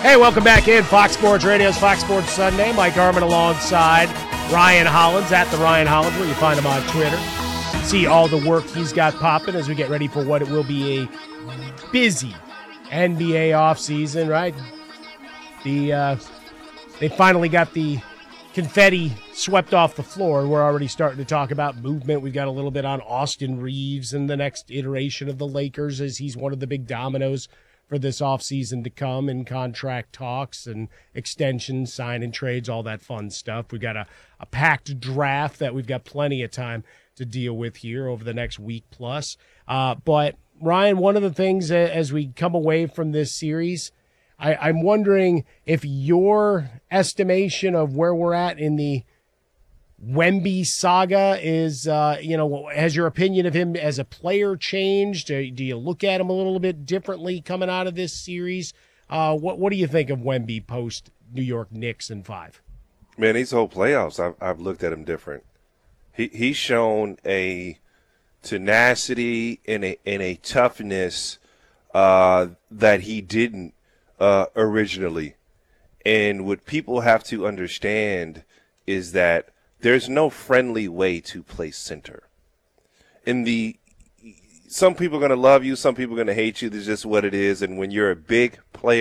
Hey, welcome back in. Fox Sports Radio's Fox Sports Sunday. Mike Harmon alongside Ryan Hollins at the Ryan Hollins, where you find him on Twitter. See all the work he's got popping as we get ready for what it will be a busy NBA offseason, right? They finally got the confetti swept off the floor, and we're already starting to talk about movement. We've got a little bit on Austin Reeves and the next iteration of the Lakers, as he's one of the big dominoes for this offseason to come in contract talks and extensions, sign and trades, all that fun stuff. We've got a packed draft that we've got plenty of time to deal with here over the next week plus. But, Ryan, one of the things as we come away from this series, I'm wondering if your estimation of where we're at in the Wemby saga is, has your opinion of him as a player changed? Do you look at him a little bit differently coming out of this series? What do you think of Wemby post New York Knicks in 5? Man, these whole playoffs, I've looked at him different. He's shown a tenacity and a toughness that he didn't originally. And what people have to understand is that there's no friendly way to play center. Some people are going to love you, some people are going to hate you. That's just what it is. And when you're a big player,